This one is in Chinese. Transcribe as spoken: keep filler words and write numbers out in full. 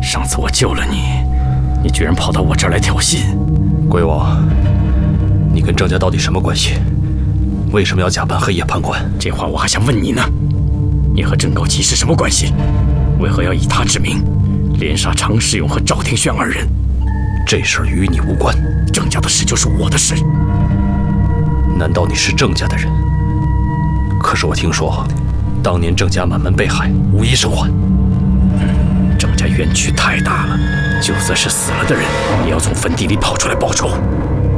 上次我救了你，你居然跑到我这儿来挑衅。 鬼王，你跟郑家到底什么关系？为什么要假扮黑夜判官？ 这话我还想问你呢。你和郑高奇是什么关系？为何要以他之名连杀常世勇和赵庭轩二人？ 这事儿与你无关。 郑家的事就是我的事。 难道你是郑家的人？可是我听说，当年郑家满门被害，无一生还。 郑家冤屈太大了，就算是死了的人，也要从坟地里跑出来报仇。